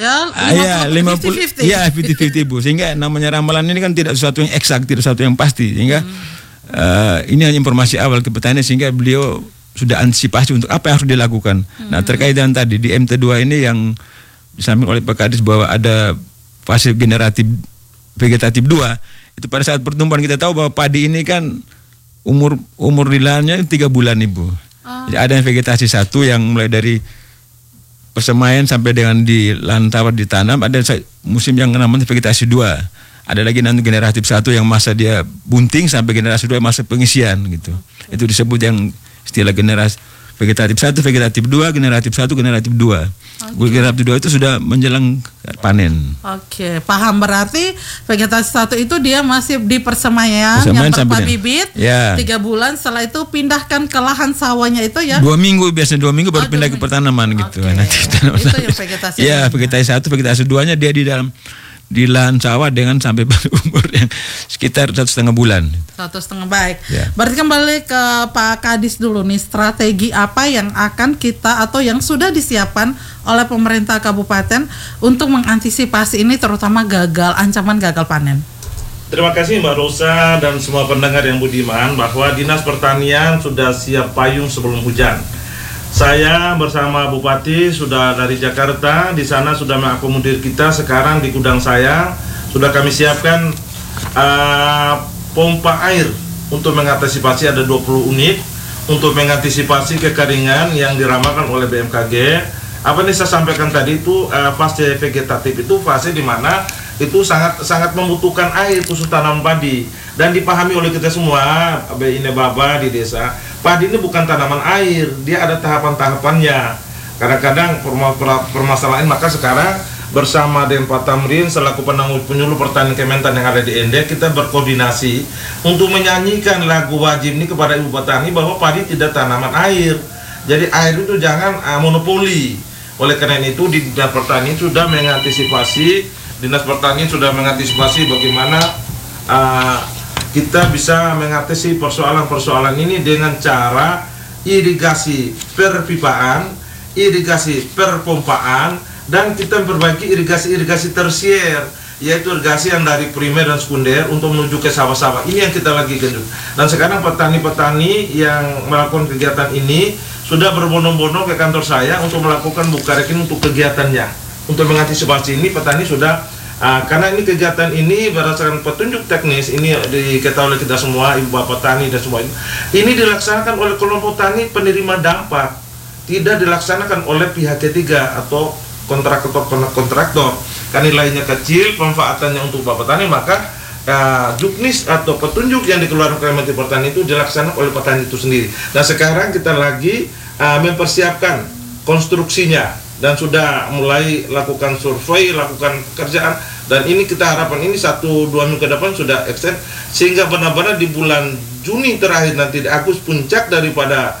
Ya, 50-50. Iya, 50-50 Bu. Sehingga namanya ramalan ini kan tidak sesuatu yang eksak, tidak sesuatu yang pasti. Sehingga ini hanya informasi awal ke petani, sehingga beliau sudah antisipasi untuk apa yang harus dilakukan. Nah, terkait dengan tadi di MT2 ini yang disampaikan oleh Pak Kadis bahwa ada fase generatif vegetatif 2, itu pada saat pertumbuhan kita tahu bahwa padi ini kan umur di lahannya 3 bulan Ibu. Jadi ada yang vegetasi 1 yang mulai dari persemaian sampai dengan di lahan tawar ditanam, ada musim yang namanya vegetasi 2. Ada lagi nanti generatif 1 yang masa dia bunting sampai generasi 2 masa pengisian gitu. Itu disebut yang istilah generasi vegetatif 1, vegetatif 2, generatif 1, generatif 2. Generatif 2 itu sudah menjelang panen. Oke, paham. Berarti vegetasi 1 itu dia masih di persemaian yang berupa bibit, 3 bulan, setelah itu pindahkan ke lahan sawahnya itu ya? 2 minggu, biasanya 2 minggu baru pindah ke pertanaman gitu. Nanti itu yang vegetasi. Ya, vegetasi 1, vegetasi 2-nya dia di lahan sawah dengan sampai umur yang sekitar 1,5 bulan. 1,5, baik. Ya. Berarti kembali ke Pak Kadis dulu nih, strategi apa yang akan kita atau yang sudah disiapkan oleh pemerintah kabupaten untuk mengantisipasi ini, terutama ancaman gagal panen? Terima kasih Mbak Rosa dan semua pendengar yang budiman, bahwa Dinas Pertanian sudah siap payung sebelum hujan. Saya bersama Bupati sudah dari Jakarta, di sana sudah mengakomodir kita. Sekarang di gudang saya sudah kami siapkan pompa air untuk mengantisipasi, ada 20 unit untuk mengantisipasi kekeringan yang diramalkan oleh BMKG. Apa yang saya sampaikan tadi itu fase vegetatif itu fase di mana itu sangat membutuhkan air khusus tanam padi, dan dipahami oleh kita semua Baba di desa. Padi ini bukan tanaman air, dia ada tahapan-tahapannya. Kadang-kadang permasalahan, maka sekarang bersama dengan Pak Tamrin selaku penyuluh pertanian Kementan yang ada di Ende, kita berkoordinasi untuk menyanyikan lagu wajib ini kepada ibu petani bahwa padi tidak tanaman air. Jadi air itu jangan monopoli. Oleh karena itu Dinas Pertanian sudah mengantisipasi bagaimana kita bisa mengatasi persoalan-persoalan ini dengan cara irigasi perpipaan, irigasi perpompaan, dan kita memperbaiki irigasi tersier, yaitu irigasi yang dari primer dan sekunder untuk menuju ke sawah-sawah. Ini yang kita lagi genjot. Dan sekarang petani-petani yang melakukan kegiatan ini sudah berbondong-bondong ke kantor saya untuk melakukan buka rekening untuk kegiatannya. Untuk mengantisipasi ini petani sudah karena ini kegiatan ini berdasarkan petunjuk teknis ini diketahui oleh kita semua, ibu bapak petani dan semua ini dilaksanakan oleh kelompok tani penerima dampak, tidak dilaksanakan oleh pihak ketiga atau kontraktor. Karena nilainya kecil, pemanfaatannya untuk bapak petani, maka juknis atau petunjuk yang dikeluarkan oleh Menteri Pertanian itu dilaksanakan oleh petani itu sendiri. Dan sekarang kita lagi mempersiapkan konstruksinya dan sudah mulai lakukan survei, lakukan pekerjaan, dan ini kita harapkan ini 1-2 minggu ke depan sudah extend, sehingga benar-benar di bulan Juni terakhir nanti di Agustus puncak daripada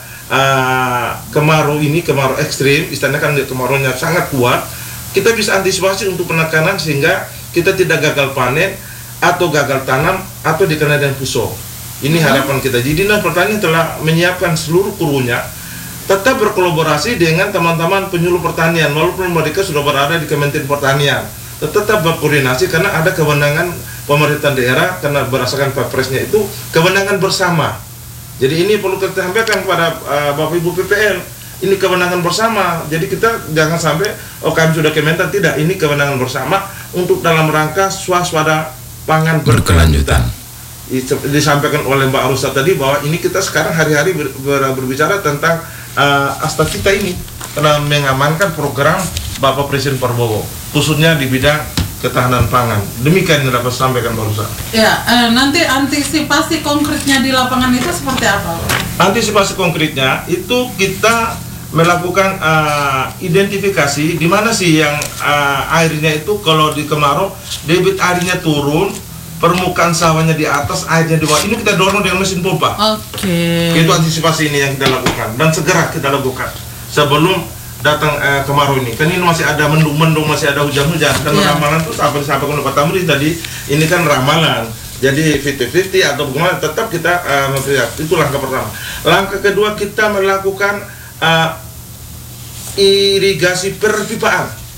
kemarau ini, kemarau ekstrim, istilahnya kan kemaraunya sangat kuat, kita bisa antisipasi untuk penekanan sehingga kita tidak gagal panen atau gagal tanam atau dikena dengan pusok. Ini harapan kita. Jadi Dinas Pertanian telah menyiapkan seluruh krunya tetap berkolaborasi dengan teman-teman penyuluh pertanian, walaupun mereka sudah berada di Kementerian Pertanian, tetap berkoordinasi karena ada kewenangan pemerintah daerah, karena berdasarkan Perpresnya itu kewenangan bersama. Jadi ini perlu kita sampaikan kepada Bapak Ibu PPL, ini kewenangan bersama. Jadi kita jangan sampai kami sudah Kementan, tidak, ini kewenangan bersama untuk dalam rangka swasembada pangan berkelanjutan. Disampaikan oleh Mbak Arusa tadi bahwa ini kita sekarang hari-hari berbicara tentang asta kita ini karena mengamankan program Bapak Presiden Prabowo khususnya di bidang ketahanan pangan. Demikian yang dapat saya sampaikan barusan. Ya, nanti antisipasi konkretnya di lapangan itu seperti apa? Antisipasi konkretnya itu kita melakukan identifikasi di mana sih yang airnya itu kalau di kemarau debit airnya turun, permukaan sawahnya di atas, airnya di bawah. Ini kita dorong dengan mesin pompa. Oke. Itu antisipasi ini yang kita lakukan dan segera kita lakukan sebelum datang kemarau ini. Kan ini masih ada mendung-mendung, masih ada hujan-hujan. Dan ramalan itu apa disampaikan oleh Pak Tamrin tadi, ini kan ramalan. Jadi 50-50 atau bagaimana, tetap kita mempersiapkan. Itu langkah pertama. Langkah kedua, kita melakukan irigasi perpipaan.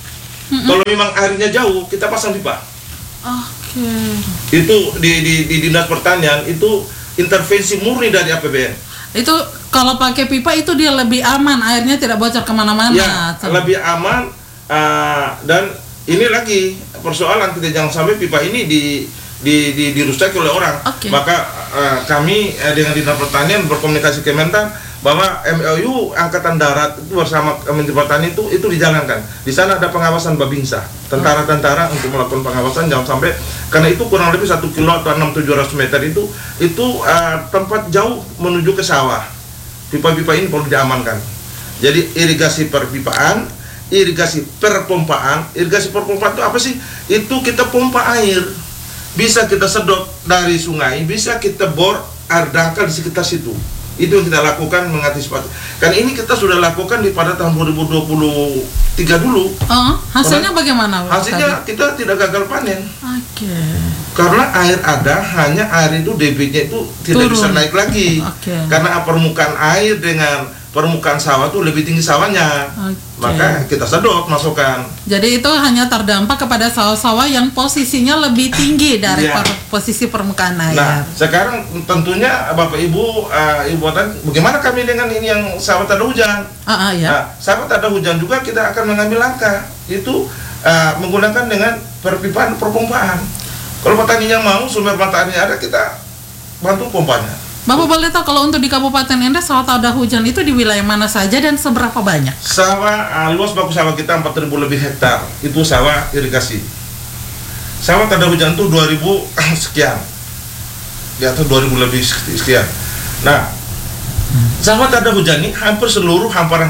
Kalau memang airnya jauh, kita pasang pipa. Oke. Itu di Dinas Pertanian itu intervensi murni dari APBN. Itu kalau pakai pipa itu dia lebih aman, airnya tidak bocor kemana-mana. Ya, lebih aman. Dan ini lagi persoalan, kita jangan sampai pipa ini dirusaki oleh orang. Maka kami dengan Dinas Pertanian berkomunikasi Kementan bahwa MOU Angkatan Darat itu bersama Menteri Pertanian itu dijalankan. Di sana ada pengawasan Babinsa, tentara-tentara untuk melakukan pengawasan, jangan sampai, karena itu kurang lebih 1 kilo atau 600-700 meter itu tempat jauh menuju ke sawah. Pipa-pipa ini perlu diamankan. Jadi irigasi perpipaan, irigasi perpompaan. Irigasi perpompaan itu apa sih? Itu kita pompa air, bisa kita sedot dari sungai, bisa kita bor air dangkal di sekitar situ. Itu yang kita lakukan mengantisipasi. Kan ini kita sudah lakukan pada tahun 2023 dulu. Hasilnya bagaimana? Hasilnya kita tidak gagal panen. Karena air ada, hanya air itu debitnya itu tidak bisa naik lagi. Karena permukaan air dengan permukaan sawah itu lebih tinggi sawahnya, maka kita sedot masukkan. Jadi itu hanya terdampak kepada sawah-sawah yang posisinya lebih tinggi dari posisi permukaan air. Nah, sekarang tentunya Bapak Ibu, bagaimana kami dengan ini yang sawah tak ada hujan? Nah, sawah tak ada hujan juga kita akan mengambil langkah itu menggunakan dengan perpipaan perpompaan. Kalau petaninya mau, sumber mata airnya ada, kita bantu pompanya. Bapak boleh tahu kalau untuk di Kabupaten Enda sawah tak ada hujan itu di wilayah mana saja dan seberapa banyak? Sawah, luas baku sawah kita 4.000 lebih hektar, itu sawah irigasi. Sawah tak ada hujan itu 2.000 sekian, di atas 2.000 lebih sekian. Nah, sawah tak ada hujan ini hampir seluruh hamparan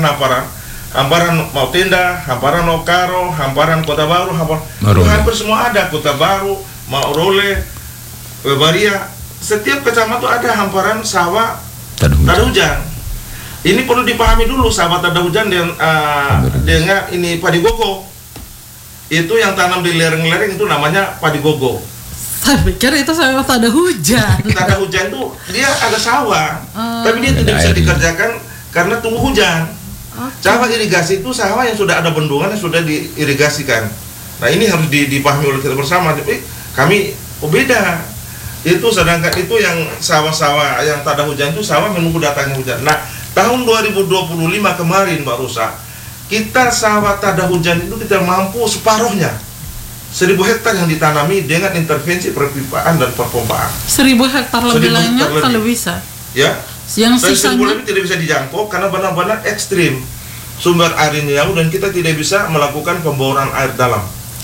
Mau Tenda, hamparan Okaro, hamparan Kota Baru, hampir semua ada. Kota Baru, Mau Role, Bebaria. Setiap kecamatan ada hamparan sawah tak ada hujan. Ini perlu dipahami dulu, sawah tak ada hujan dengan ini padi gogo. Itu yang tanam di lereng-lereng itu namanya padi gogo. Saya pikir itu sawah tak ada hujan. Tak ada hujan itu dia ada sawah, tapi dia tidak bisa dikerjakan karena tunggu hujan. Sawah irigasi itu sawah yang sudah ada bendungan yang sudah diirigasikan. Nah ini harus dipahami oleh kita bersama. Tapi kami beda. Itu sedangkan itu yang sawah-sawah yang tak ada hujan itu sawah menunggu datangnya hujan. Nah, tahun 2025 kemarin Mbak Rosa, kita sawah tak ada hujan itu kita mampu separuhnya. 1.000 hektar yang ditanami dengan intervensi perpipaan dan perpompaan. 1.000 hektar lebih lainnya kalau bisa. Ya. Yang sisanya 1.000 lebih tidak bisa dijangkau karena benar-benar ekstrim. Sumber airnya jauh dan kita tidak bisa melakukan pemboran air dalam.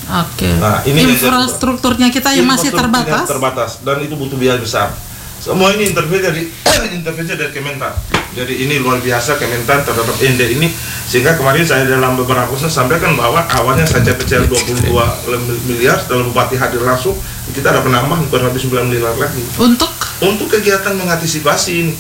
Nah, ini infrastrukturnya kita yang masih terbatas dan itu butuh biaya besar. Semua ini intervensi dari Kementan. Jadi ini luar biasa Kementan terhadap Ende ini, sehingga kemarin saya dalam beberapa proses sampaikan bahwa awalnya saja PCL 22 miliar, setelah Bupati hadir langsung kita ada penambahan kurang lebih 9 miliar lagi untuk kegiatan mengantisipasi ini,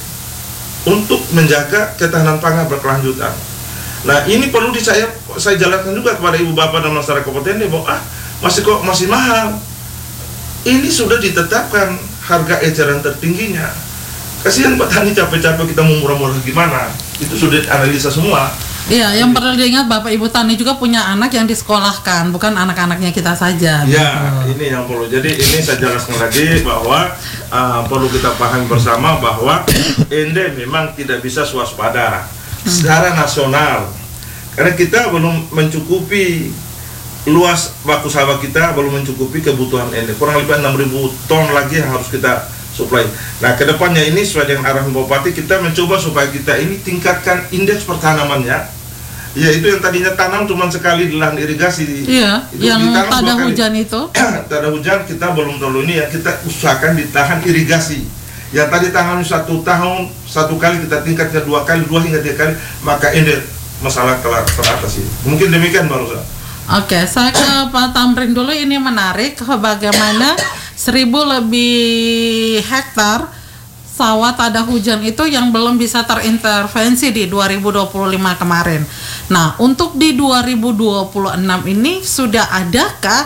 untuk menjaga ketahanan pangan berkelanjutan. Nah ini perlu saya jalankan juga kepada ibu bapak dan masyarakat Kabupaten bahwa masih mahal. Ini sudah ditetapkan harga eceran tertingginya. Kasihan petani capek-capek kita mau murah-murah gimana? Itu sudah analisa semua. Iya, yang perlu diingat Bapak Ibu Tani juga punya anak yang disekolahkan, bukan anak-anaknya kita saja. Ya, ini yang perlu. Jadi ini saya jelaskan lagi bahwa perlu kita pahami bersama bahwa Ende memang tidak bisa swaspada secara nasional, karena kita belum mencukupi luas baku sawah, kita belum mencukupi kebutuhan Ende. Kurang lebih 6.000 ton lagi yang harus kita supply. Nah, kedepannya ini sesuai dengan arahan Bupati, kita mencoba supaya kita ini tingkatkan indeks pertanamannya. Ya, itu yang tadinya tanam cuma sekali di lahan irigasi. Iya, itu yang tak ada hujan itu. Tak ada hujan, kita belum terlalu ini ya, kita usahakan ditahan irigasi. Yang tadi tanam 1 tahun 1 kali, kita tingkatnya 2 kali, 2 hingga 3 kali, maka ini masalah teratasi. Mungkin demikian Mbak Rosa. Oke, saya ke Pak Tamrin dulu. Ini menarik bagaimana 1.000 lebih hektar sawah tak ada hujan itu yang belum bisa terintervensi di 2025 kemarin. Nah, untuk di 2026 ini sudah adakah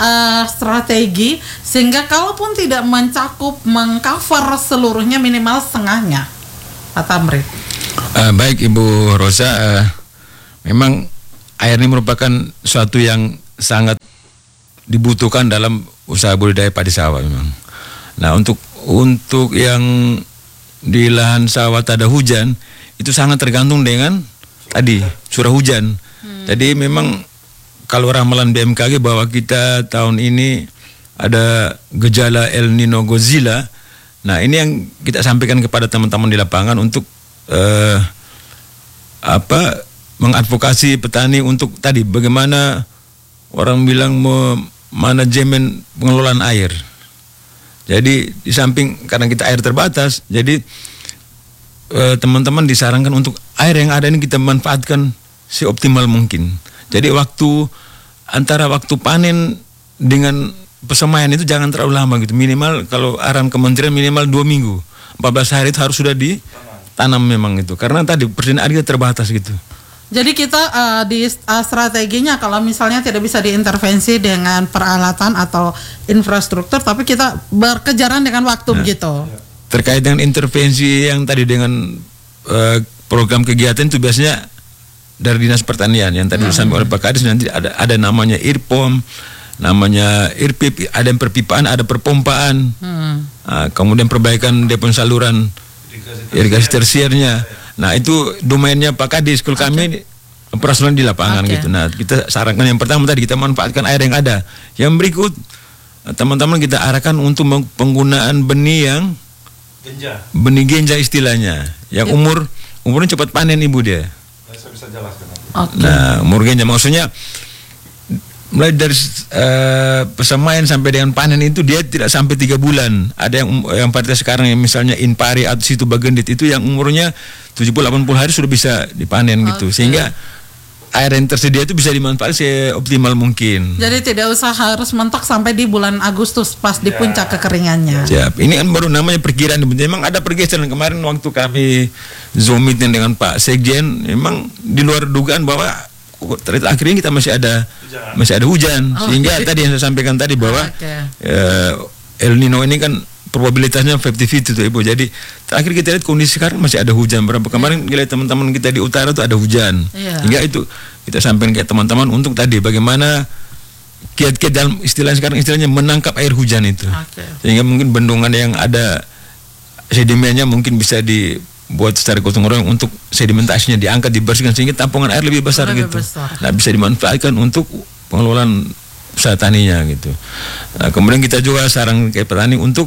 strategi sehingga kalaupun tidak mencakup mengcover seluruhnya, minimal setengahnya, Pak Tamrin? Baik Ibu Rosa, memang air ini merupakan suatu yang sangat dibutuhkan dalam usaha budidaya padi sawah memang. Nah, untuk yang di lahan sawah tak ada hujan itu sangat tergantung dengan tadi curah hujan. Jadi memang kalau ramalan BMKG bahwa kita tahun ini ada gejala El Nino Godzilla. Nah, ini yang kita sampaikan kepada teman-teman di lapangan untuk mengadvokasi petani untuk tadi bagaimana orang bilang manajemen pengelolaan air. Jadi di samping karena kita air terbatas, jadi teman-teman disarankan untuk air yang ada ini kita manfaatkan seoptimal mungkin. Jadi antara waktu panen dengan persemaian itu jangan terlalu lama gitu. Minimal kalau arahan kementerian minimal 2 minggu, 14 hari itu harus sudah ditanam memang itu. Karena tadi persediaan air kita terbatas gitu. Jadi kita di strateginya kalau misalnya tidak bisa diintervensi dengan peralatan atau infrastruktur, tapi kita berkejaran dengan waktu begitu. Terkait dengan intervensi yang tadi dengan program kegiatan itu biasanya dari Dinas Pertanian yang tadi disampaikan oleh Pak Kadis, nanti ada namanya IRPOM, namanya IRPIP, ada yang perpipaan, ada perpompaan, kemudian perbaikan depon saluran irigasi tersiernya. Nah, itu domainnya Pak Kadis. Kalau kami operasional di lapangan gitu. Nah, kita sarankan yang pertama tadi kita manfaatkan air yang ada. Yang berikut teman-teman kita arahkan untuk penggunaan benih yang benih genja istilahnya, yang umurnya cepat panen ibu dia. Saya bisa jelaskan. Nah, umur genja maksudnya mulai dari persemaian sampai dengan panen itu dia tidak sampai 3 bulan. Ada yang varietas sekarang yang misalnya Inpari atau Situ Bagendit itu yang umurnya 70-80 hari sudah bisa dipanen gitu. Sehingga air yang tersedia itu bisa dimanfaatkan seoptimal mungkin. Jadi tidak usah harus mentok sampai di bulan Agustus pas di puncak kekeringannya. Siap. Ini kan baru namanya perkiraan. Memang ada pergeseran kemarin waktu kami Zoom meeting dengan Pak Sekjen, memang di luar dugaan bahwa akhirnya kita masih ada hujan, sehingga tadi yang saya sampaikan tadi bahwa El Nino ini kan probabilitasnya 50-50 tuh Ibu. Jadi terakhir kita lihat kondisi sekarang masih ada hujan. Berapa kemarin kita lihat teman-teman kita di utara tuh ada hujan. Hingga itu kita sampaikan ke teman-teman untuk tadi bagaimana kiat-kiat dalam istilahnya menangkap air hujan itu. Sehingga mungkin bendungan yang ada sedimennya mungkin bisa dibuat secara gotong royong untuk sedimentasinya diangkat, dibersihkan sehingga tampungan air lebih besar gitu. Nah, bisa dimanfaatkan untuk pengelolaan usaha taninya gitu. Nah, kemudian kita juga saran ke petani untuk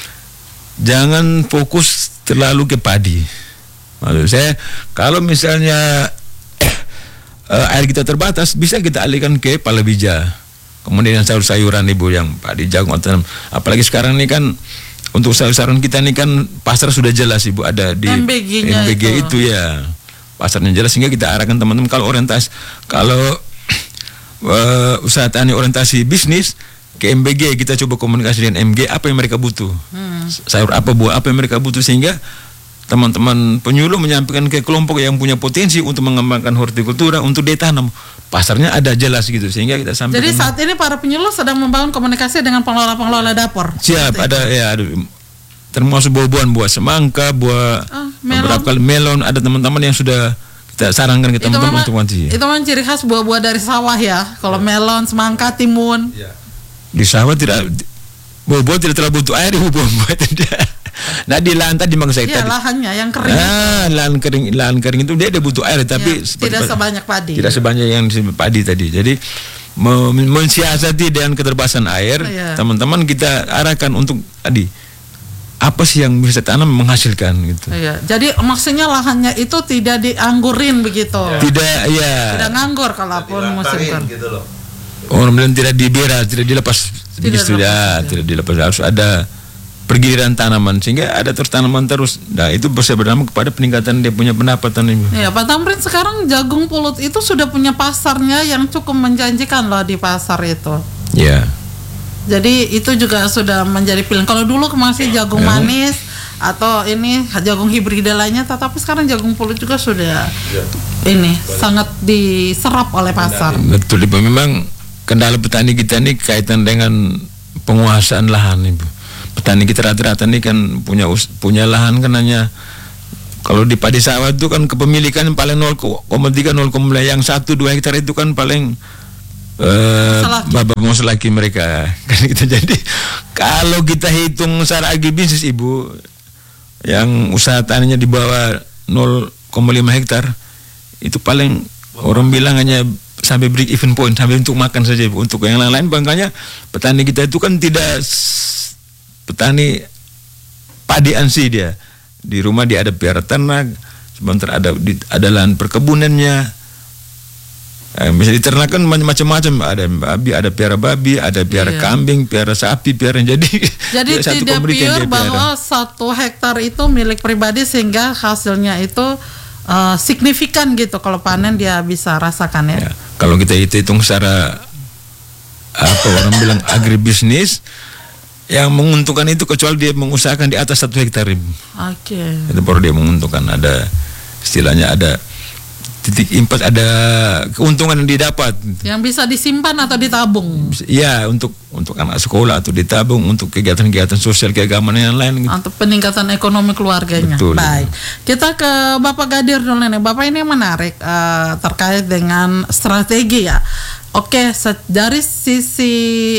jangan fokus terlalu ke padi. Maksud saya kalau misalnya air kita terbatas, bisa kita alihkan ke palawija. Kemudian sayur-sayuran Ibu yang padi, jagung, apalagi sekarang ini kan untuk sayur-sayuran kita ini kan pasar sudah jelas Ibu, ada di MBG itu ya. Pasarnya jelas sehingga kita arahkan teman-teman kalau usaha tani orientasi bisnis ke MBG, kita coba komunikasi dengan MG apa yang mereka butuh. Sayur apa, buah apa yang mereka butuh, sehingga teman-teman penyuluh menyampaikan ke kelompok yang punya potensi untuk mengembangkan hortikultura untuk ditanam. Pasarnya ada jelas gitu sehingga kita sampaikan. Jadi saat ini para penyuluh sedang membangun komunikasi dengan pengelola-pengelola dapur. Siap, ada termasuk buah-buahan, buah semangka, beberapa kali melon, ada teman-teman yang sudah kita sarankan ke teman-teman untuk nanti. Itu memang ciri khas buah-buah dari sawah ya. Kalau melon, semangka, timun. Di sawah buah-buah tidak terlalu butuh air, buah-buah tidak. Nah, di lahan tadi maksud saya tadi. Lahannya yang kering. Lahan kering itu dia butuh air tapi tidak sebanyak padi. Tidak sebanyak yang padi tadi. Jadi mensiasati dengan keterbatasan air, teman-teman kita arahkan untuk tadi apa sih yang bisa tanam menghasilkan gitu. Jadi maksudnya lahannya itu tidak dianggurin begitu. Tidak nganggur kalaupun musim gitu loh. Orang bilang tidak diberas, tidak dilepas. Tidak dilepas, harus ada pergiliran tanaman sehingga ada terus tanaman terus. Nah, itu bisa berdampak kepada peningkatan dia punya pendapatan ini. Ya, Pak Tamrin, sekarang jagung pulut itu sudah punya pasarnya yang cukup menjanjikan loh di pasar itu. Ya. Jadi itu juga sudah menjadi pilihan. Kalau dulu masih jagung manis atau ini jagung hibrida lainnya, tetapi sekarang jagung pulut juga sudah sangat diserap oleh pasar. Betul Ibu, memang kendala petani kita ini kaitan dengan penguasaan lahan Ibu. Petani kita rata-rata ini kan punya lahan kan hanya kalau di padi sawah itu kan kepemilikan paling 0,3 0,5 yang 1-2 hektar itu kan paling bapak laki mereka. Karena kita jadi kalau kita hitung secara agribisnis Ibu, yang usaha taninya di bawah 0,5 hektar itu paling orang bilang hanya sampai break even point, sampai untuk makan saja Ibu. Untuk yang lain-lain makanya petani kita itu kan tidak petani padi ansi dia. Di rumah dia ada piara ternak, sebentar ada lahan perkebunannya. Bisa diternakan macam-macam, ada babi, ada piara babi, ada piara kambing, piara sapi, piara jadi tidak pure bahwa 1 hektar itu milik pribadi sehingga hasilnya itu signifikan gitu kalau panen dia bisa rasakan ya. Kalau kita hitung secara apa orang bilang agribisnis, yang menguntungkan itu kecuali dia mengusahakan di atas 1 hektar. Itu baru dia menguntungkan, ada istilahnya ada titik impas, ada keuntungan yang didapat yang bisa disimpan atau ditabung untuk anak sekolah atau ditabung untuk kegiatan-kegiatan sosial keagamaan yang lain gitu. Untuk peningkatan ekonomi keluarganya. Betul. Baik, kita ke Bapak Gadir dulu nih. Bapak ini menarik terkait dengan strategi ya. Oke, dari sisi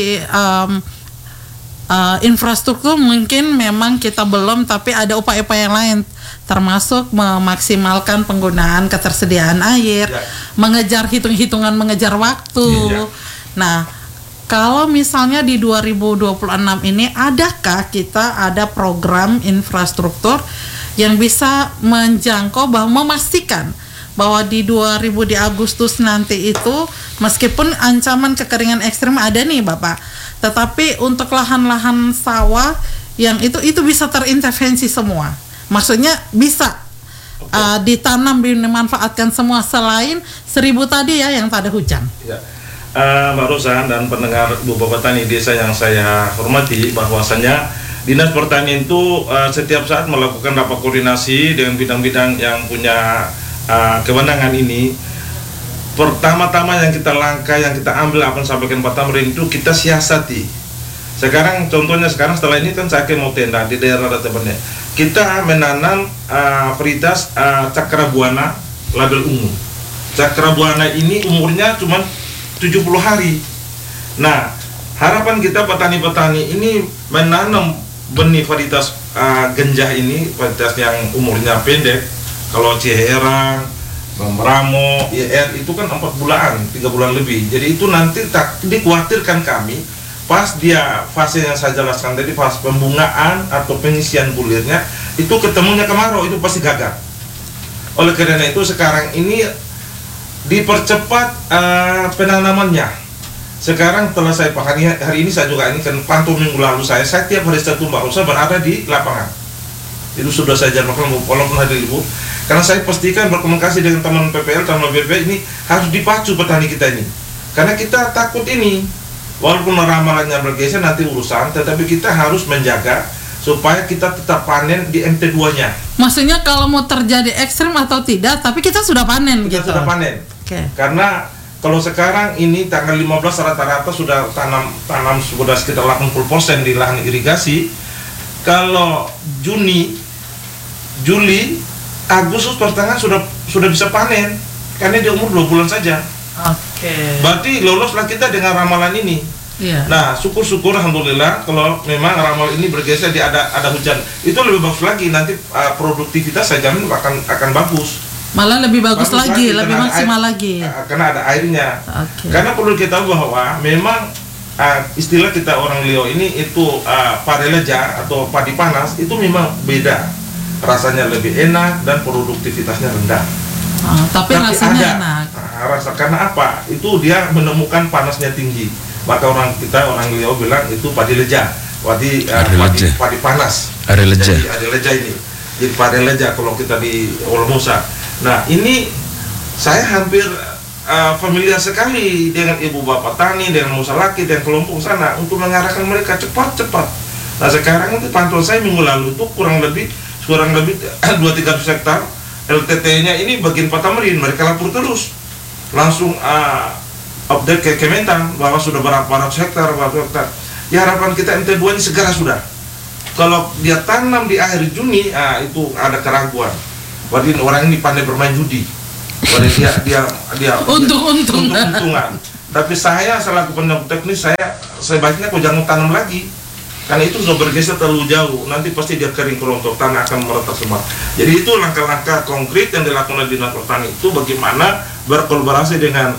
infrastruktur mungkin memang kita belum, tapi ada upaya-upaya yang lain termasuk memaksimalkan penggunaan ketersediaan air, mengejar hitung-hitungan, mengejar waktu. Nah, kalau misalnya di 2026 ini adakah kita ada program infrastruktur yang bisa menjangkau bahwa memastikan bahwa di Agustus nanti itu meskipun ancaman kekeringan ekstrim ada nih Bapak, tetapi untuk lahan-lahan sawah yang itu bisa terintervensi semua. Maksudnya bisa ditanam, dimanfaatkan semua selain 1000 tadi ya yang tak ada hujan. Mbak Rosan dan pendengar Bapak Tani Desa yang saya hormati, bahwasanya Dinas Pertanian itu setiap saat melakukan rapat koordinasi dengan bidang-bidang yang punya kewenangan ini. Pertama-tama yang kita ambil apa yang sampaikan Pak Tamrin itu kita siasati. Sekarang contohnya setelah ini kan saya mau tenda di daerah Tebennya. Kita menanam varietas Cakrabuana label ungu. Cakrabuana ini umurnya cuma 70 hari. Nah, harapan kita petani-petani ini menanam benih varietas genjah ini, varietas yang umurnya pendek. Kalau Ciherang, Bramo, IR itu kan 4 bulan, 3 bulan lebih. Jadi itu nanti dikhawatirkan kami pas dia fase yang saya jelaskan tadi, pas pembungaan atau pengisian bulirnya itu ketemunya kemarau, itu pasti gagal. Oleh karena itu sekarang ini dipercepat penanamannya. Sekarang telah saya pahami, hari ini saya juga ini kan pantau minggu lalu saya tiap hari Sabtu Mbak Rosa berada di lapangan. Itu sudah saya jalankan walaupun hari libur, karena saya pastikan berkomunikasi dengan teman PPL, teman BPL ini harus dipacu petani kita ini. Karena kita takut ini, walaupun ramalannya bergeser nanti urusan, tetapi kita harus menjaga supaya kita tetap panen di MT2-nya. Maksudnya kalau mau terjadi ekstrim atau tidak, tapi kita sudah panen kita gitu. Sudah panen. Karena kalau sekarang ini tanggal 15 rata-rata sudah tanam sudah sekitar 80% di lahan irigasi. Kalau Juli, Agustus pertengahan sudah bisa panen karena dia umur 2 bulan saja. Berarti loloslah kita dengan ramalan ini. Nah, syukur-syukur alhamdulillah kalau memang ramal ini bergeser di ada hujan, itu lebih bagus lagi, nanti produktivitas saya jamin akan bagus. Malah lebih bagus lagi, lebih maksimal lagi. Karena ada airnya. Karena perlu kita tahu bahwa memang istilah kita orang Leo ini itu padi leja atau padi panas itu memang beda. Rasanya lebih enak dan produktivitasnya rendah. Tapi rasanya enak. Karena apa? Itu dia menemukan panasnya tinggi. Maka orang Leo bilang itu padi leja, padi panas. Padi leja ini. Jadi padi leja kalau kita di Olmosa. Nah, ini saya hampir familiar sekali dengan ibu bapak tani, dengan Musalaki dan kelompok sana untuk mengarahkan mereka cepat-cepat. Nah, sekarang itu pantauan saya minggu lalu itu kurang lebih 2-3 hektar LTT-nya ini bagian Pak Tamrin, mereka lapor terus, langsung update ke Kementan bahwa sudah berapa ratus hektar. Ya, harapan kita MT2 ini segera sudah. Kalau dia tanam di akhir Juni, itu ada keraguan. Berarti orang ini pandai bermain judi. Berarti dia untung-untungan. Tapi saya selaku penyiap teknis, saya sebaiknya kok jangan tanam lagi, karena itu sudah bergeser terlalu jauh, nanti pasti dia kering kerontok, tanah akan meretak semua. Jadi itu langkah-langkah konkret yang dilakukan oleh Dinas Pertanian itu bagaimana berkolaborasi dengan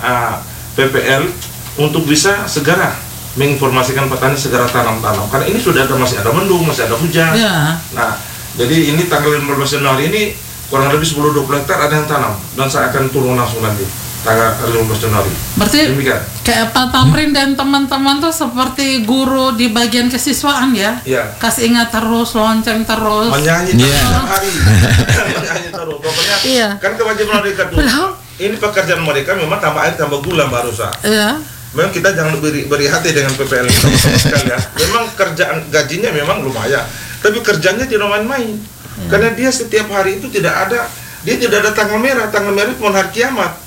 PPL untuk bisa segera menginformasikan petani segera tanam-tanam, karena ini sudah masih ada mendung, masih ada hujan. Nah, jadi ini tanggal 15 Januari ini kurang lebih 10-20 hektar ada yang tanam, dan saya akan turun langsung nanti tanggal 15 Januari. Berarti kayak Pak Tamrin dan teman-teman tuh seperti guru di bagian kesiswaan ya? Kasih ingat terus, lonceng terus, menyanyi terus hari. Menyanyi terus, pokoknya kan kewajiban mereka tuh. Ini pekerjaan mereka memang tambah air tambah gula Mbak Rosa. Memang kita jangan beri hati dengan PPL sama sekali ya. Memang kerjaan gajinya memang lumayan, tapi kerjanya tidak main-main. Karena dia setiap hari itu tidak ada tanggal merah itu mau hari kiamat.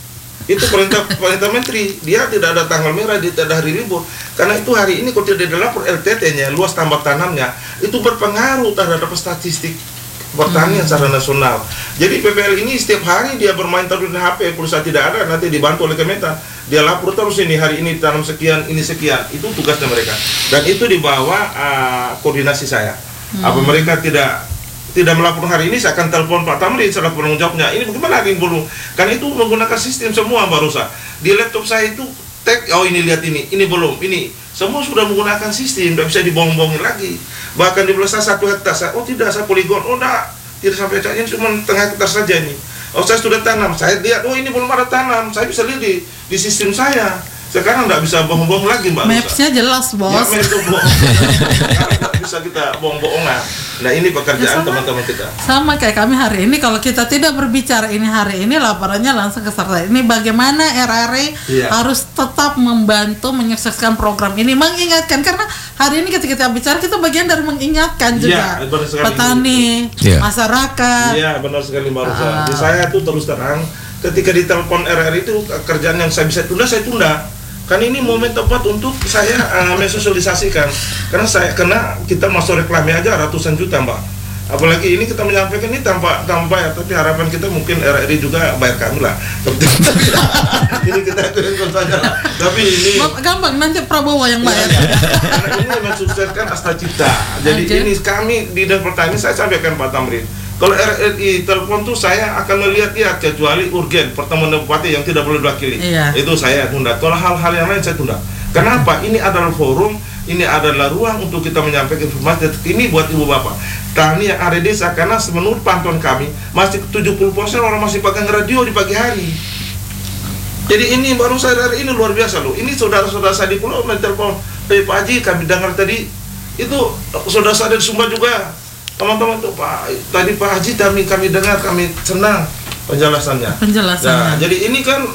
Itu perintah menteri, dia tidak ada tanggal merah, dia tidak ada hari libur. Karena itu hari ini kalau tidak dilapor LTT-nya, luas tambak tanamnya, itu berpengaruh terhadap statistik pertanian secara nasional. Jadi PPL ini setiap hari dia bermain terus di HP, pulsa tidak ada, nanti dibantu oleh Kementan. Dia lapor terus ini hari ini tanam sekian, ini sekian. Itu tugasnya mereka. Dan itu di bawah koordinasi saya. Apa mereka tidak melapor hari ini, saya akan telepon Pak Tamrin setelah penanggung jawabnya. Ini bagaimana hari ini belum? Karena itu menggunakan sistem semua Mbak Rosa. Di laptop saya itu tag, oh ini lihat ini belum, ini. Semua sudah menggunakan sistem, tidak bisa dibohong-bohongin lagi. Bahkan di belas 1 hektar, saya poligon, tidak sampai hektar, ini cuma tengah hektar saja ini. Oh saya sudah tanam, saya lihat, oh ini belum ada tanam, saya bisa lihat di sistem saya. Sekarang nggak bisa bohong-bohong lagi Mbak Rosa. Mapsnya jelas bos. Ya, map itu bohong. Sekarang nggak bisa kita bohong-bohongan. Nah ini pekerjaan teman-teman kita. Sama kayak kami hari ini, kalau kita tidak berbicara ini hari ini, laporannya langsung ke serta. Ini bagaimana RRI harus tetap membantu menyukseskan program ini, mengingatkan, karena hari ini ketika kita bicara kita bagian dari mengingatkan juga petani, masyarakat. Iya benar sekali Mbak Rosa. Jadi saya tuh terus terang ketika ditelepon RRI itu kerjaan yang saya bisa tunda, saya tunda. Kan ini momen tepat untuk saya mensosialisasikan, karena kita masuk reklame aja ratusan juta Mbak, apalagi ini kita menyampaikan ini tanpa bayar, tapi harapan kita mungkin RRI juga bayar kami lah. Ini kita ikut saja lah. Tapi ini gampang, nanti Prabowo yang bayar. Karena ini mensukseskan Asta Cipta. Jadi ini kami di Dinas Pertanian, saya sampaikan Pak Tamrin, kalau RRI telepon tuh saya akan melihat kecuali urgen pertemuan bupati yang tidak boleh diwakili. Itu saya tunda. Kalau hal-hal yang lain saya tunda. Kenapa? Ini adalah forum, ini adalah ruang untuk kita menyampaikan informasi. Ini buat ibu bapak tani yang ada di desa, karena menurut pantauan kami masih 70% orang masih pakai radio di pagi hari. Jadi ini baru saya ini luar biasa loh. Ini saudara-saudara saya di pulau menelpon, Pak Haji kami dengar tadi itu saudara saya di Sumba juga. Teman-teman tuh tadi Pak Haji kami dengar, kami senang penjelasannya. Nah, jadi ini kan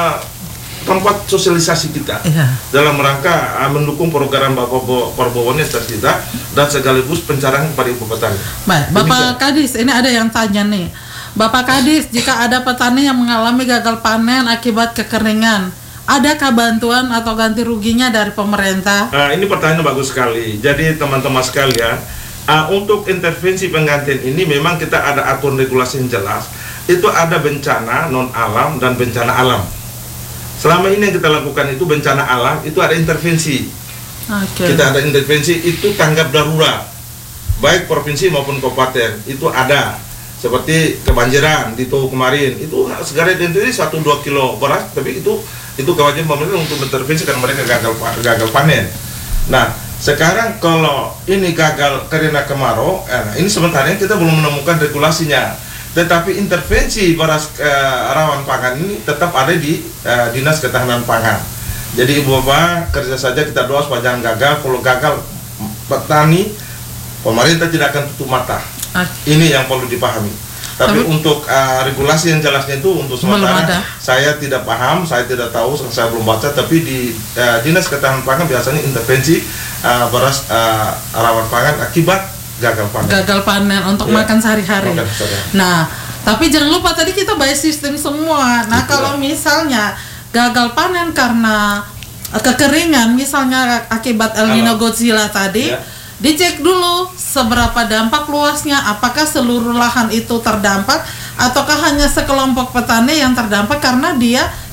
tempat sosialisasi kita dalam rangka mendukung program Bapak Prabowo kita dan sekaligus pencerahan kepada ibu petani. Baik, Bapak Kadis, ini ada yang tanya nih. Bapak Kadis, jika ada petani yang mengalami gagal panen akibat kekeringan, adakah bantuan atau ganti ruginya dari pemerintah? Ini pertanyaan bagus sekali. Jadi teman-teman sekalian, untuk intervensi penggantian ini memang kita ada aturan regulasi yang jelas. Itu ada bencana non alam dan bencana alam. Selama ini yang kita lakukan itu bencana alam, itu ada intervensi. Kita ada intervensi itu tanggap darurat, baik provinsi maupun kabupaten itu ada. Seperti kebanjiran di Toh kemarin, itu segera intervensi 1-2 kilo beras, tapi itu kewajiban pemerintah untuk intervensi karena mereka gagal panen. Nah, sekarang kalau ini gagal karena kemarau, ini sebenarnya kita belum menemukan regulasinya. Tetapi intervensi beras rawan pangan ini tetap ada di Dinas Ketahanan Pangan. Jadi ibu bapak kerja saja, kita doa supaya jangan gagal. Kalau gagal petani, pemerintah tidak akan tutup mata. Ini yang perlu dipahami. Tapi untuk regulasi yang jelasnya itu untuk sementara saya tidak paham, saya tidak tahu, saya belum baca. Tapi di Dinas Ketahanan Pangan biasanya intervensi beras rawan pangan akibat gagal panen untuk makan sehari-hari. Nah, tapi jangan lupa tadi kita bahas sistem semua. Nah, kalau misalnya gagal panen karena kekeringan, misalnya akibat El Nino Godzilla tadi, dicek dulu seberapa dampak luasnya, apakah seluruh lahan itu terdampak ataukah hanya sekelompok petani yang terdampak karena dia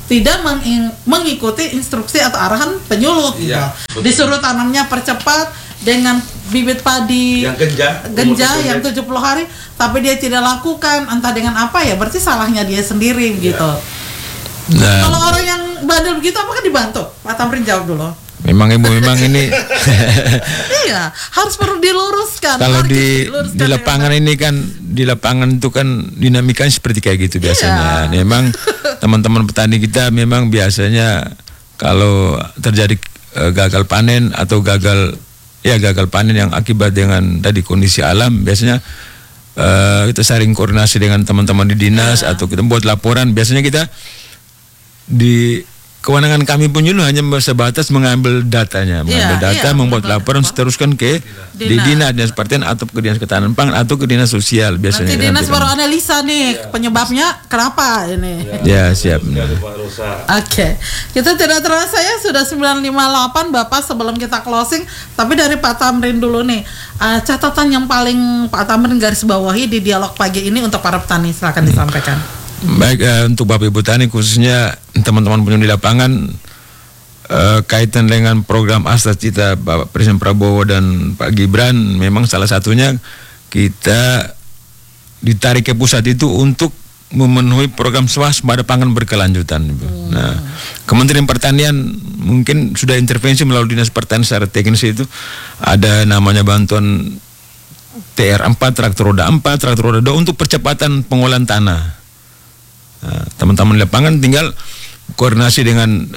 tidak mengikuti instruksi atau arahan penyuluh gitu. Disuruh tanamnya percepat dengan bibit padi yang genja yang 70 hari, tapi dia tidak lakukan, entah dengan apa ya, berarti salahnya dia sendiri gitu. Nah, kalau orang yang bandel begitu apakah dibantu? Pak Tamrin jawab dulu. Memang ini iya, harus perlu diluruskan. Kalau di lapangan ini kan, di lapangan itu kan dinamikanya seperti kayak gitu biasanya. Memang teman-teman petani kita memang biasanya kalau terjadi gagal panen atau gagal panen yang akibat dengan tadi kondisi alam, biasanya kita sering koordinasi dengan teman-teman di dinas atau kita buat laporan. Biasanya kita di kewenangan kami penyuluh hanya sebatas mengambil datanya, membuat laporan, seteruskan ke di dinas pertanian atau ke dinas ketahanan pangan atau ke dinas sosial biasanya. Nanti dinas baru analisa nih penyebabnya kenapa ini. Ya siap. Oke. Kita tidak terasa ya sudah 9.58 Bapak, sebelum kita closing, tapi dari Pak Tamrin dulu nih, catatan yang paling Pak Tamrin garis bawahi di dialog pagi ini untuk para petani, silakan disampaikan. Baik, untuk Bapak Ibu Tani khususnya teman-teman penyuluh di lapangan, kaitan dengan program Asta Cita Bapak Presiden Prabowo dan Pak Gibran, memang salah satunya kita ditarik ke pusat itu untuk memenuhi program swasembada pangan berkelanjutan. Nah, Kementerian Pertanian mungkin sudah intervensi melalui Dinas Pertanian secara teknis, itu ada namanya bantuan TR4, traktor roda 4, traktor roda 2 untuk percepatan pengolahan tanah. Nah, teman-teman di lapangan tinggal koordinasi dengan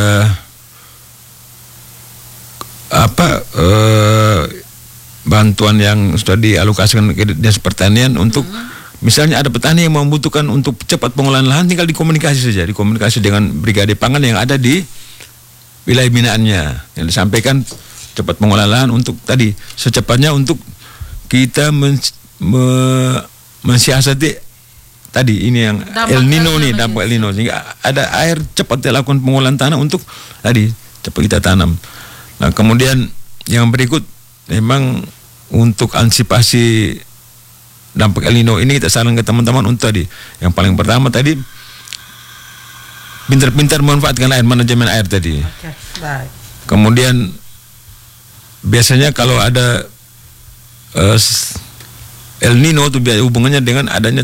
bantuan yang sudah dialokasikan ke Dinas Pertanian untuk misalnya ada petani yang membutuhkan untuk cepat pengolahan lahan, tinggal dikomunikasi dengan brigade pangan yang ada di wilayah binaannya, yang disampaikan cepat pengolahan lahan untuk tadi secepatnya untuk kita mensiasati tadi ini yang El Nino nih, dampak El Nino, sehingga ada air cepat dilakukan pengolahan tanah untuk tadi cepat kita tanam. Nah, kemudian yang berikut memang untuk antisipasi dampak El Nino ini kita sarankan ke teman-teman untuk tadi yang paling pertama tadi pintar-pintar memanfaatkan air, manajemen air tadi. Baik. Kemudian biasanya kalau ada El Nino itu hubungannya dengan adanya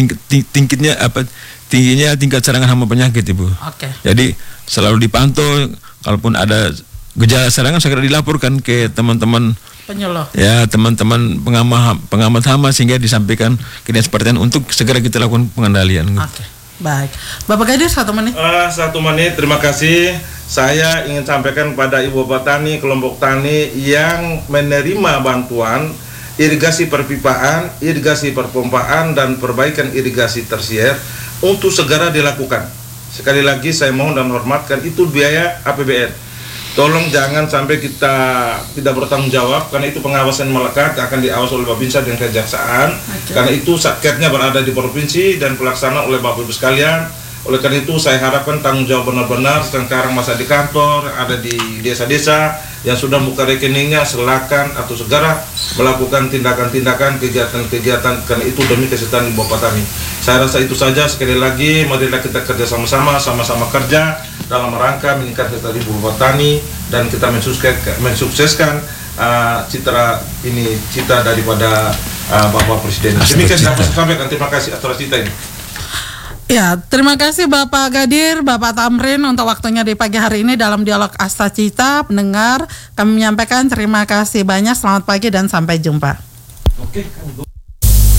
tingginya tingkat serangan hama penyakit, Ibu. Jadi selalu dipantau, kalaupun ada gejala serangan segera dilaporkan ke teman-teman penyuluh. Ya, teman-teman pengamat hama, sehingga disampaikan ke Dinas Pertanian untuk segera kita lakukan pengendalian. Baik. Bapak Gadir 1 menit. 1 menit, terima kasih. Saya ingin sampaikan kepada Ibu Petani, kelompok tani yang menerima bantuan irigasi perpipaan, irigasi perpompaan, dan perbaikan irigasi tersier untuk segera dilakukan. Sekali lagi saya mohon dan hormatkan, itu biaya APBN. Tolong jangan sampai kita tidak bertanggung jawab, karena itu pengawasan melekat akan diawas oleh Babinsa dan Kejaksaan. Karena itu satkernya berada di provinsi dan pelaksana oleh Bapak Ibu sekalian. Oleh karena itu saya harapkan tanggung jawab benar-benar. Sekarang masa di kantor, ada di desa-desa yang sudah buka rekeningnya, silakan atau segera melakukan tindakan-tindakan, kegiatan-kegiatan, karena itu demi kesehatan Ibu Petani. Saya rasa itu saja. Sekali lagi, marilah kita kerja sama-sama kerja dalam rangka meningkatkan kesehatan Ibu Petani, dan kita mensukseskan cita daripada Bapak Presiden. Demikian dapat saya sampaikan. Terima kasih atas cita ini. Ya, terima kasih Bapak Gadir, Bapak Tamrin untuk waktunya di pagi hari ini dalam dialog Asta Cita. Pendengar, kami menyampaikan terima kasih banyak, selamat pagi dan sampai jumpa.